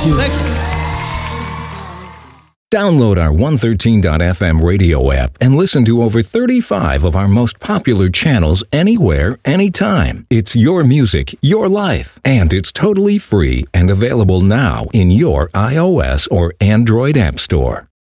you. Thank you. Download our 113.fm radio app and listen to over 35 of our most popular channels anywhere, anytime. It's your music, your life, and it's totally free and available now in your iOS or Android app store.